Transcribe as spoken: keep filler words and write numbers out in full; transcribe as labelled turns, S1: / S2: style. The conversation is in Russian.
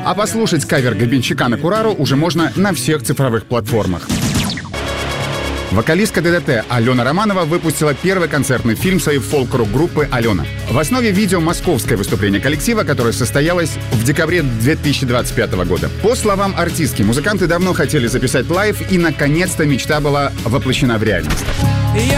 S1: А послушать кавер Гребенщика на Курару уже можно на всех цифровых платформах. Вокалистка ДДТ Алена Романова выпустила первый концертный фильм своей фолк-рок группы «Алена». В основе видео московское выступление коллектива, которое состоялось в декабре две тысячи двадцать пятого года. По словам артистки, музыканты давно хотели записать лайв, и наконец-то мечта была воплощена в реальность.